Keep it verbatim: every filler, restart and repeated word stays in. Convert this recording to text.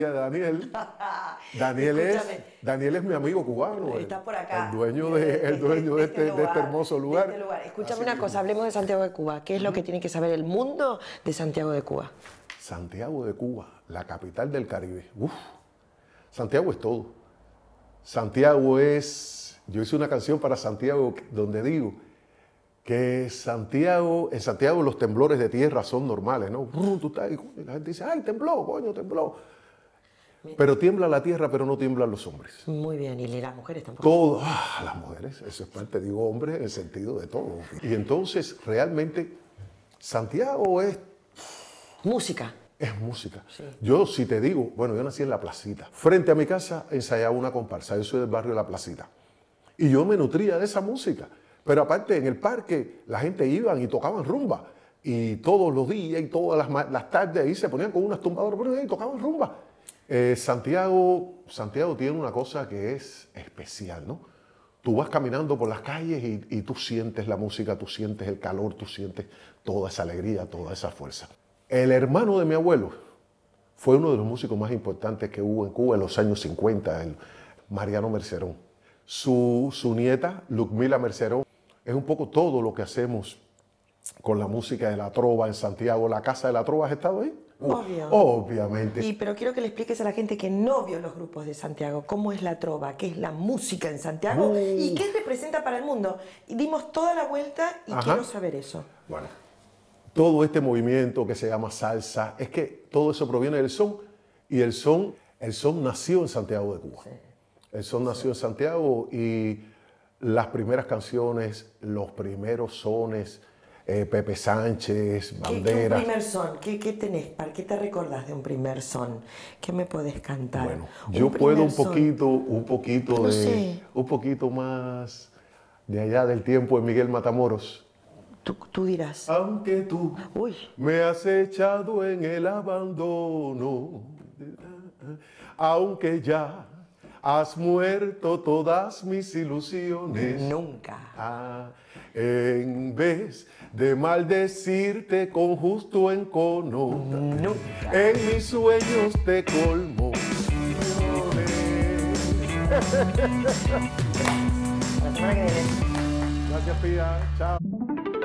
Daniel. Daniel es, Escúchame. Daniel es mi amigo cubano. el- Está por acá. El dueño de, el dueño de, este, de este lugar, hermoso de lugar. este lugar. Escúchame Así una mismo. cosa, hablemos de Santiago de Cuba. ¿Qué es lo que tiene que saber el mundo de Santiago de Cuba? Santiago de Cuba, la capital del Caribe. Uf, Santiago es todo. Santiago es... Yo hice una canción para Santiago donde digo que Santiago, en Santiago los temblores de tierra son normales, ¿no? Brum, tú estás ahí, y la gente dice, ay, tembló, coño, tembló. Pero tiembla la tierra, pero no tiemblan los hombres. Muy bien, y las mujeres tampoco. Todo, ah, las mujeres, eso es parte, digo hombres en el sentido de todo. Y entonces, realmente, Santiago es, Música. es música. Sí. Yo, si te digo, bueno, yo nací en La Placita. Frente a mi casa ensayaba una comparsa, yo soy del barrio de La Placita. Y yo me nutría de esa música. Pero aparte, en el parque, la gente iban y tocaban rumba. Y todos los días y todas las, ma- las tardes ahí se ponían con unas tumbadoras y tocaban rumba. Eh, Santiago, Santiago tiene una cosa que es especial, ¿no? Tú vas caminando por las calles y, y tú sientes la música, tú sientes el calor, tú sientes toda esa alegría, toda esa fuerza. El hermano de mi abuelo fue uno de los músicos más importantes que hubo en Cuba en los años cincuenta, el Mariano Mercerón. Su, su nieta, Lucmila Mercerón, es un poco todo lo que hacemos con la música de la trova en Santiago. ¿La Casa de la Trova has estado ahí? Obvio. Obviamente. Y, pero quiero que le expliques a la gente que no vio los grupos de Santiago, cómo es la trova, qué es la música en Santiago Uh. y qué representa para el mundo. Y dimos toda la vuelta y Ajá. quiero saber eso. Bueno, todo este movimiento que se llama salsa, es que todo eso proviene del son, y el son, el son nació en Santiago de Cuba. El son nació en Santiago y las primeras canciones, los primeros sones, eh, Pepe Sánchez, ¿Qué, Bandera. qué un primer son? ¿Qué, qué tenés? ¿Para qué te recordás de un primer son? ¿Qué me podés cantar? Bueno, Un yo puedo primer un son. poquito, un poquito No de, sé. un poquito más de allá del tiempo de Miguel Matamoros. Tú, tú dirás. Aunque tú Uy, me has echado en el abandono, aunque ya has muerto todas mis ilusiones. nunca. Ah, en vez de maldecirte con justo encono, Nunca. en mis sueños te colmo. La semana que viene. Gracias, Pía. Chao.